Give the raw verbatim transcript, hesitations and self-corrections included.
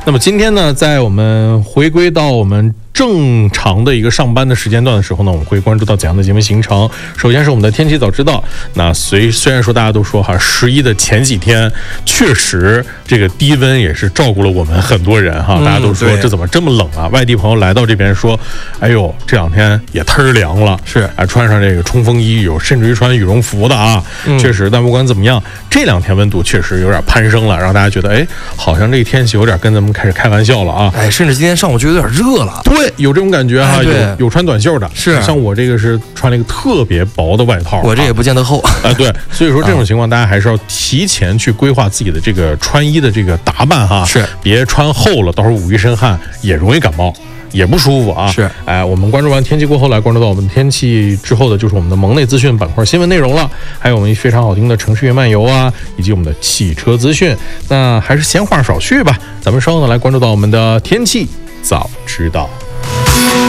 那么今天呢，在我们回归到我们正常的一个上班的时间段的时候呢，我们会关注到怎样的节目行程？首先是我们的天气早知道。那虽虽然说大家都说哈，十一的前几天确实这个低温也是照顾了我们很多人哈，大家都说这怎么这么冷啊？外地朋友来到这边说，哎呦，这两天也忒凉了， 是哎，穿上这个冲锋衣，有甚至于穿羽绒服的啊，嗯、确实。但不管怎么样，这两天温度确实有点攀升了，让大家觉得哎，好像这个天气有点跟咱们开始开玩笑了啊！ 哎，甚至今天上午觉得有点热了。 对，有这种感觉哈， 哎、 有有穿短袖的， 是像我这个是穿了一个特别薄的外套， 我这也不见得厚啊、呃。对，所以说这种情况大家还是要提前去规划自己的这个穿衣的这个打扮哈， 是别穿厚了，到时候捂一身汗也容易感冒。也不舒服啊！ 是， 哎，我们关注完天气过后，来关注到我们天气之后的，就是我们的盟内资讯板块新闻内容了，还有我们非常好听的程序员漫游啊，以及我们的汽车资讯。那还是闲话少叙吧，咱们稍后呢来关注到我们的天气早知道。